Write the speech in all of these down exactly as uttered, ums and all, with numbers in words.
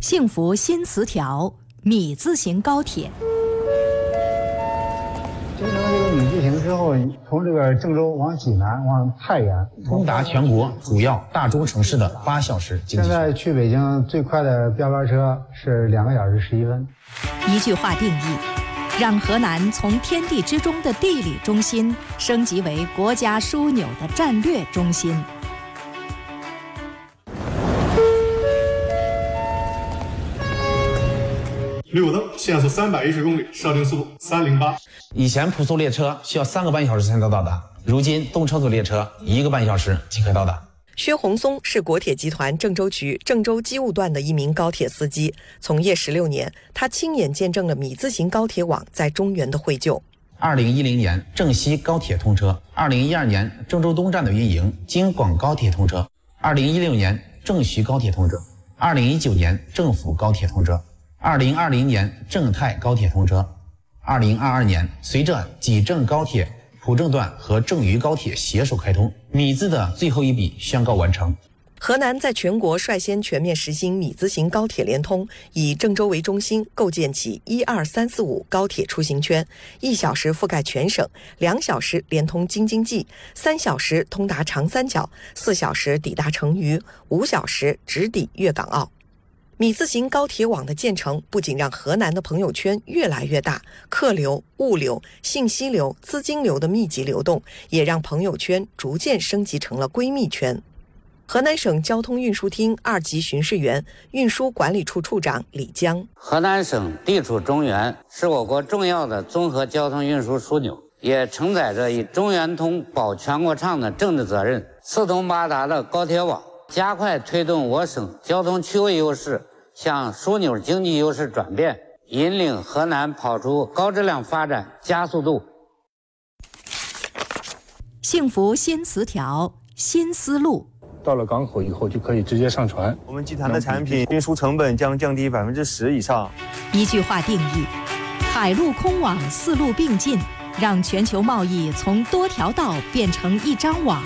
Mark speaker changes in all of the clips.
Speaker 1: 幸福新词条米字形高铁。
Speaker 2: 形成这个米字形之后，从这个郑州往济南往太原，
Speaker 3: 通达全国主要大中城市的八小时经济圈。
Speaker 2: 现在去北京最快的标班车是两个小时十一分。
Speaker 1: 一句话定义，让河南从天地之中的地理中心升级为国家枢纽的战略中心。
Speaker 4: 绿灯限速三百一十公里，设定速度三零八。
Speaker 3: 以前普速列车需要三个半小时才能到达，如今动车组列车一个半小时即可到达。
Speaker 5: 薛洪松是国铁集团郑州局郑州机务段的一名高铁司机，从业十六年，他亲眼见证了米字形高铁网在中原的绘就。
Speaker 3: 二零一零年郑西高铁通车，二零一二年郑州东站的运营，京广高铁通车，二零一六年郑徐高铁通车，二零一九年郑府高铁通车，二零二零年郑泰高铁通车，二零二二年随着济郑高铁普郑段和郑渝高铁携手开通，米字的最后一笔宣告完成。
Speaker 5: 河南在全国率先全面实行米字形高铁联通，以郑州为中心构建起一二三四五高铁出行圈，一小时覆盖全省，两小时连通京津冀，三小时通达长三角，四小时抵达成渝，五小时直抵粤港澳。米字形高铁网的建成，不仅让河南的朋友圈越来越大，客流、物流、信息流、资金流的密集流动，也让朋友圈逐渐升级成了闺蜜圈。河南省交通运输厅二级巡视员、运输管理处处长李江：
Speaker 6: 河南省地处中原，是我国重要的综合交通运输枢纽，也承载着以中原通保全国畅的政治责任。四通八达的高铁网，加快推动我省交通区位优势向枢纽经济优势转变，引领河南跑出高质量发展加速度。
Speaker 1: 幸福新词条新思路。
Speaker 7: 到了港口以后就可以直接上船。
Speaker 8: 我们集团的产品运输成本将降低百分之十以上。
Speaker 1: 一句话定义，海陆空网四路并进，让全球贸易从多条道变成一张网。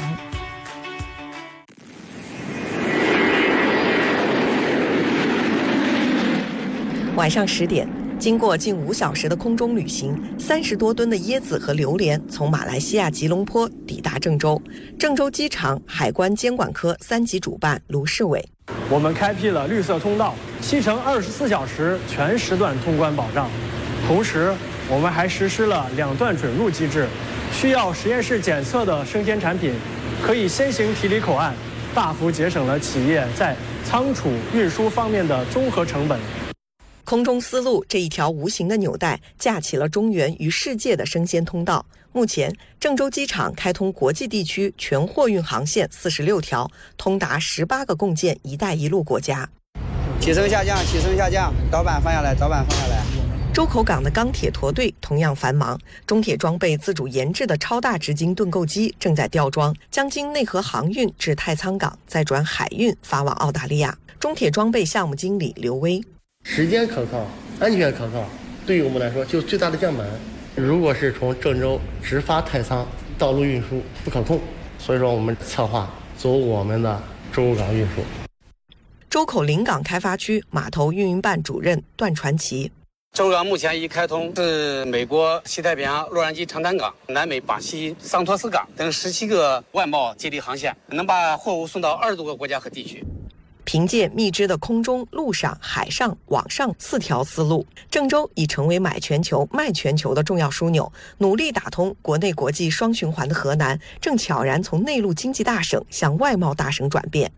Speaker 5: 晚上十点，经过近五小时的空中旅行，三十多吨的椰子和榴莲从马来西亚吉隆坡抵达郑州。郑州机场海关监管科三级主办卢世伟：
Speaker 9: 我们开辟了绿色通道，七乘二十四小时全时段通关保障。同时，我们还实施了两段准入机制，需要实验室检测的生鲜产品可以先行提离口岸，大幅节省了企业在仓储运输方面的综合成本。
Speaker 5: 空中丝路这一条无形的纽带，架起了中原与世界的生鲜通道。目前，郑州机场开通国际地区全货运航线四十六条，通达十八个共建“一带一路”国家。
Speaker 10: 起升下降，起升下降，导板放下来，导板放下来。
Speaker 5: 周口港的钢铁驼队同样繁忙，中铁装备自主研制的超大直径盾构机正在吊装，将经内河航运至太仓港，再转海运发往澳大利亚。中铁装备项目经理刘威：
Speaker 11: 时间可靠，安全可靠，对于我们来说就最大的降本。如果是从郑州直发太仓，道路运输不可控，所以说我们策划走我们的周港运输。
Speaker 5: 周口临港开发区码头运营办主任段传奇：
Speaker 12: 周港目前已开通是美国西太平洋洛杉矶长滩港、南美巴西桑托斯港等十七个外贸接力航线，能把货物送到二十多个国家和地区。
Speaker 5: 凭借密支的空中、陆上、海上、网上四条丝路，郑州已成为买全球、卖全球的重要枢纽。努力打通国内国际双循环的河南，正悄然从内陆经济大省向外贸大省转变。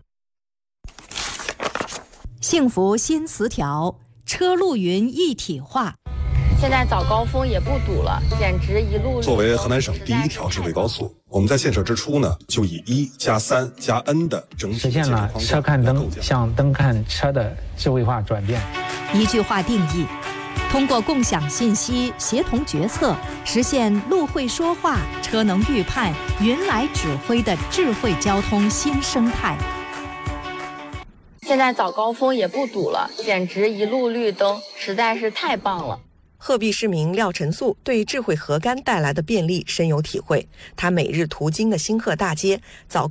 Speaker 1: 幸福新词条车路云一体化。
Speaker 13: 现在早高峰也不堵了，简直一路。
Speaker 14: 作为河南省第一条智慧高速，我们在建设之初呢，就以一加三加 N 的整体
Speaker 15: 实现了车看灯向灯看车的智慧化转变。
Speaker 1: 一句话定义，通过共享信息、协同决策，实现路会说话、车能预判、云来指挥的智慧交通新生态。
Speaker 13: 现在早高峰也不堵了，简直一路绿灯，实在是太棒了。
Speaker 5: 鹤壁市民廖晨素对智慧河杆带来的便利深有体会，他每日途经的新鹤大街早